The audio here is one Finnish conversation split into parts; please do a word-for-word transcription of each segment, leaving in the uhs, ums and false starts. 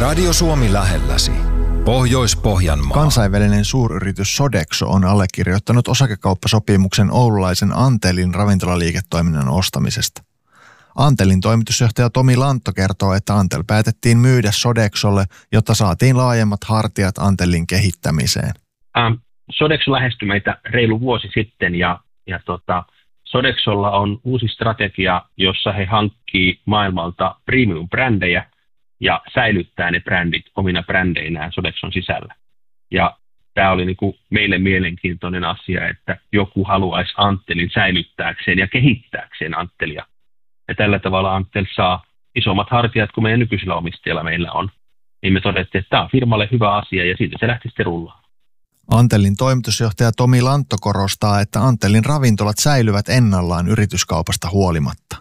Radio Suomi lähelläsi. Pohjois-Pohjanmaa. Kansainvälinen suuryritys Sodexo on allekirjoittanut osakekauppasopimuksen oululaisen Antelin ravintolaliiketoiminnan ostamisesta. Antelin toimitusjohtaja Tomi Lantto kertoo, että Antel päätettiin myydä Sodexolle, jotta saatiin laajemmat hartiat Antelin kehittämiseen. Ähm, Sodexo lähestyi meitä reilu vuosi sitten ja, ja tota, Sodexolla on uusi strategia, jossa he hankkii maailmalta premium-brändejä ja säilyttää ne brändit omina brändeinään Sodexon sisällä. Ja tämä oli niin kuin meille mielenkiintoinen asia, että joku haluaisi Antelin säilyttääkseen ja kehittääkseen Antelia. Ja tällä tavalla Antel saa isommat hartiat kuin meidän nykyisillä omistajilla meillä on. Niin me todettiin, että tämä on firmalle hyvä asia ja siitä se lähti sitten rullaamaan. Antelin toimitusjohtaja Tomi Lantto korostaa, että Antelin ravintolat säilyvät ennallaan yrityskaupasta huolimatta.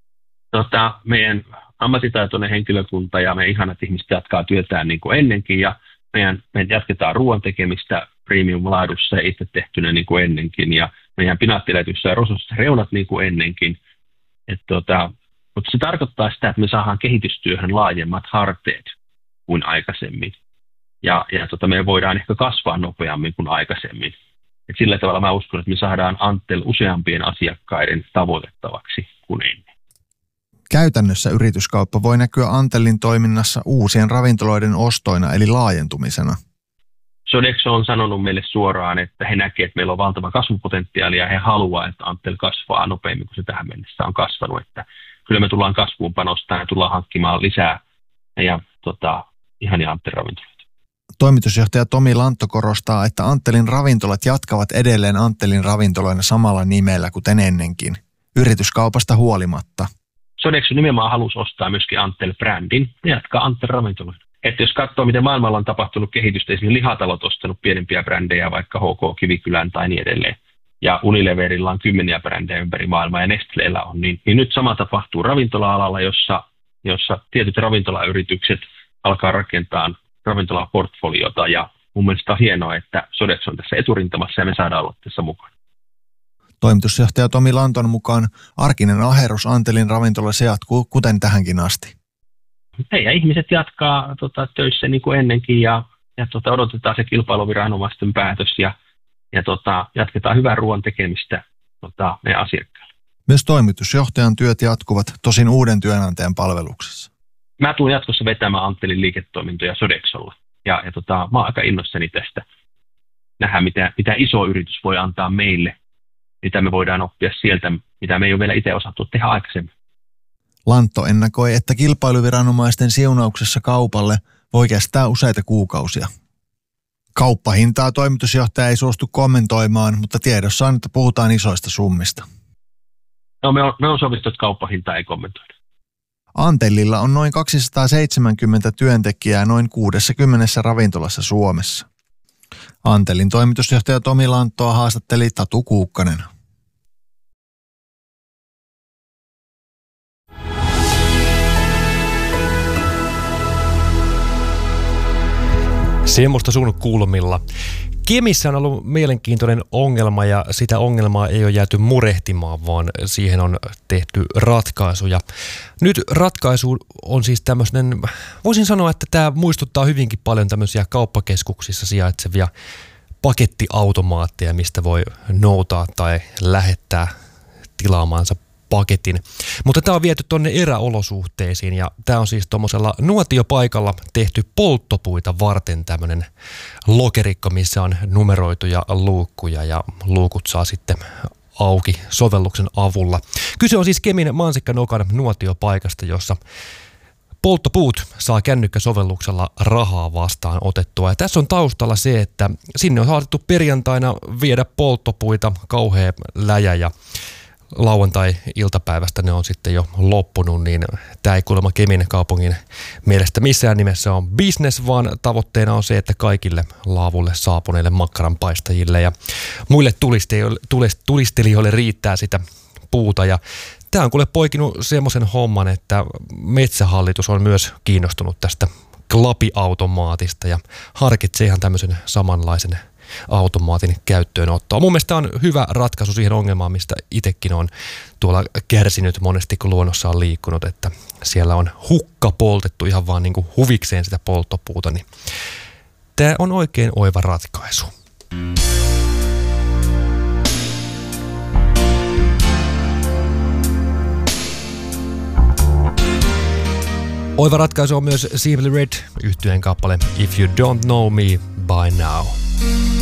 Tota, meidän ammattitaitoinen henkilökunta ja meidän ihanat ihmiset jatkaa työtään niin kuin ennenkin ja meidän, meidän jatketaan ruoan tekemistä premium-laadussa ja itse tehtynä niin kuin ennenkin ja meidän pinaattilätyssä ja rosossa reunat niin kuin ennenkin. Et tota, mutta se tarkoittaa sitä, että me saadaan kehitystyöhön laajemmat harteet kuin aikaisemmin ja, ja tota, me voidaan ehkä kasvaa nopeammin kuin aikaisemmin. Et sillä tavalla mä uskon, että me saadaan Antel useampien asiakkaiden tavoitettavaksi kuin ennen. Käytännössä yrityskauppa voi näkyä Antelin toiminnassa uusien ravintoloiden ostoina eli laajentumisena. Sodexo on sanonut meille suoraan, että he näkevät, että meillä on valtava kasvupotentiaali ja he haluaa, että Antel kasvaa nopeammin kuin se tähän mennessä on kasvanut. Että kyllä me tullaan kasvuun panostamaan ja tullaan hankkimaan lisää ja tota, ihania Antel-ravintoloita. Toimitusjohtaja Tomi Lantto korostaa, että Antelin ravintolat jatkavat edelleen Antelin ravintoloina samalla nimellä kuten ennenkin, yrityskaupasta huolimatta. Sodexo nimenomaan halusi ostaa myöskin Antel-brändin ja jatkaa Antel-ravintoloina. Että jos katsoo, miten maailmalla on tapahtunut kehitystä, esimerkiksi lihatalot ostanut pienempiä brändejä, vaikka H K Kivikylän tai niin edelleen, ja Unileverilla on kymmeniä brändejä ympäri maailmaa ja Nestleellä on, niin, niin nyt sama tapahtuu ravintola-alalla, jossa, jossa tietyt ravintolayritykset alkaa rakentaa ravintolaportfoliota, ja mun mielestä on hienoa, että Sodexo on tässä eturintamassa ja me saadaan olla tässä mukana. Toimitusjohtaja Tomi Lanton mukaan arkinen aherus Antelin ravintolassa jatkuu kuten tähänkin asti. Hei, ja ihmiset jatkaa tota, töissä niin kuin ennenkin ja, ja tota, odotetaan se kilpailuviranomaisten päätös ja, ja tota, jatketaan hyvän ruoan tekemistä tota, meidän asiakkaille. Myös toimitusjohtajan työt jatkuvat, tosin uuden työnantajan palveluksessa. Mä tuun jatkossa vetämään Antelin liiketoimintoja Sodexolla ja, ja tota, mä oon aika innoissani tästä. Nähdään, mitä, mitä iso yritys voi antaa meille, mitä me voidaan oppia sieltä, mitä me ei ole vielä itse osattu tehdä aikaisemmin. Lantto ennakoi, että kilpailuviranomaisten siunauksessa kaupalle voi kestää useita kuukausia. Kauppahintaa toimitusjohtaja ei suostu kommentoimaan, mutta tiedossa on, että puhutaan isoista summista. No me on, me on sovittu, että kauppahintaa ei kommentoida. Antelilla on noin kaksisataaseitsemänkymmentä työntekijää noin kuudessakymmenessä ravintolassa Suomessa. Antelin toimitusjohtaja Tomi Lanttoa haastatteli Tatu Kuukkanen. Semmoista sun kulmilla. Kemissä on ollut mielenkiintoinen ongelma ja sitä ongelmaa ei ole jääty murehtimaan, vaan siihen on tehty ratkaisuja. Nyt ratkaisu on siis tämmöinen, voisin sanoa, että tämä muistuttaa hyvinkin paljon tämmöisiä kauppakeskuksissa sijaitsevia pakettiautomaatteja, mistä voi noutaa tai lähettää tilaamaansa paketin. Mutta tämä on viety tuonne eräolosuhteisiin ja tämä on siis tuommoisella nuotiopaikalla tehty polttopuita varten tämmöinen lokerikko, missä on numeroituja luukkuja ja luukut saa sitten auki sovelluksen avulla. Kyse on siis Kemin Mansikkanokan nuotiopaikasta, jossa polttopuut saa kännykkäsovelluksella rahaa vastaan otettua. Ja tässä on taustalla se, että sinne on saatettu perjantaina viedä polttopuita kauhea läjä ja lauantai-iltapäivästä ne on sitten jo loppunut, niin tämä ei kuulemma Kemin kaupungin mielestä missään nimessä on business, vaan tavoitteena on se, että kaikille laavulle saapuneille makkaranpaistajille ja muille tulistelijoille riittää sitä puuta. Ja tämä on kuule poikinut semmoisen homman, että Metsähallitus on myös kiinnostunut tästä klapiautomaatista ja harkitsee ihan tämmöisen samanlaisen automaatin käyttöönottoa. Mun mielestä on hyvä ratkaisu siihen ongelmaan, mistä itsekin on tuolla kärsinyt monesti, kun luonnossa on liikkunut, että siellä on hukka poltettu ihan vaan niin kuin huvikseen sitä polttopuuta, niin tämä on oikein oiva ratkaisu. Oiva ratkaisu on myös Simply Red -yhtyeen kappale If You Don't Know Me By Now.